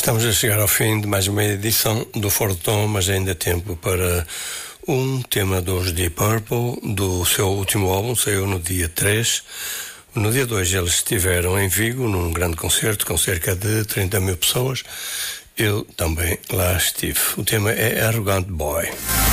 Estamos a chegar ao fim de mais uma edição do Fora de Tom, mas ainda há tempo para um tema dos Deep Purple, do seu último álbum, saiu no dia 3. No dia 2 eles estiveram em Vigo, num grande concerto com cerca de 30 mil pessoas. Eu também lá estive. O tema é Arrogant Boy.